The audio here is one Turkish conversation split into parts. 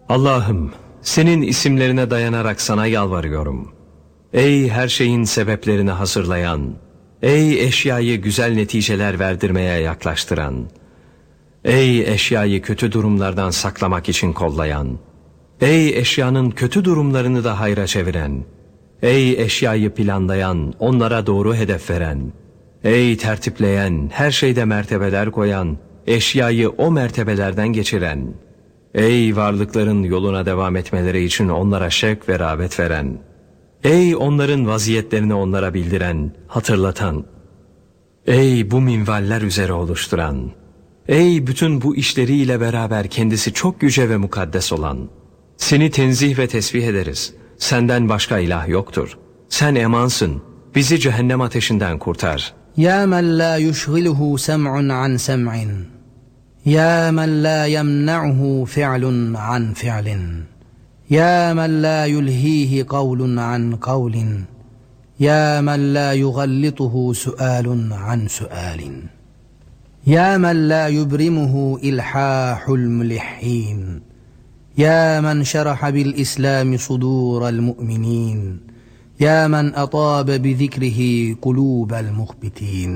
Allah'ım, senin isimlerine dayanarak sana yalvarıyorum. Ey her şeyin sebeplerini hazırlayan, ey eşyayı güzel neticeler verdirmeye yaklaştıran, ey eşyayı kötü durumlardan saklamak için kollayan, ey eşyanın kötü durumlarını da hayra çeviren, ey eşyayı planlayan, onlara doğru hedef veren, ey tertipleyen, her şeyde mertebeler koyan, eşyayı o mertebelerden geçiren, ey varlıkların yoluna devam etmeleri için onlara şevk ve rağbet veren, ey onların vaziyetlerini onlara bildiren, hatırlatan, ey bu minvaller üzere oluşturan, ey bütün bu işleriyle beraber kendisi çok yüce ve mukaddes olan, seni tenzih ve tesbih ederiz. Senden başka ilah yoktur. Sen emansın. Bizi cehennem ateşinden kurtar. Ya men la yushghiluhu sem'un an sem'in. Ya men la yemna'uhu fi'lun an fi'lin. Ya men la yulhihi kavlun an kavlin. Ya men la yughallituhu su'alun an su'alin. Ya men la yubrimuhu ilhahul mulihhin. يا من شرح بالإسلام صدور المؤمنين يا من أطاب بذكره قلوب المخبتين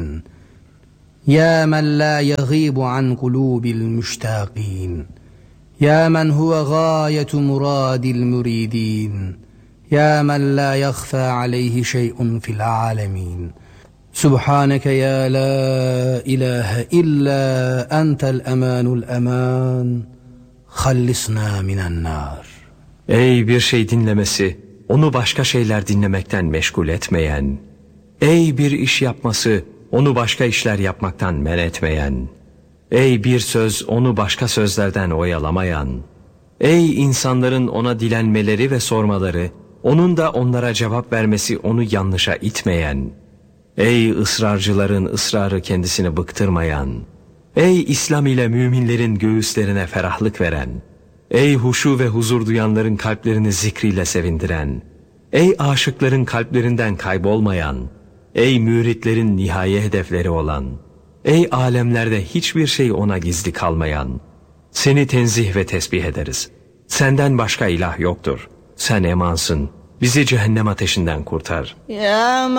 يا من لا يغيب عن قلوب المشتاقين يا من هو غاية مراد المريدين يا من لا يخفى عليه شيء في العالمين سبحانك يا لا إله إلا أنت الأمان الأمان Hallisna minen nar. Ey bir şey dinlemesi, onu başka şeyler dinlemekten meşgul etmeyen, ey bir iş yapması, onu başka işler yapmaktan men etmeyen, ey bir söz, onu başka sözlerden oyalamayan, ey insanların ona dilenmeleri ve sormaları, onun da onlara cevap vermesi onu yanlışa itmeyen, ey ısrarcıların ısrarı kendisini bıktırmayan, ey İslam ile müminlerin göğüslerine ferahlık veren, ey huşu ve huzur duyanların kalplerini zikriyle sevindiren, ey aşıkların kalplerinden kaybolmayan, ey müritlerin nihai hedefleri olan, ey alemlerde hiçbir şey ona gizli kalmayan, seni tenzih ve tesbih ederiz. Senden başka ilah yoktur. Sen emansın. Bizi cehennem ateşinden kurtar. Ya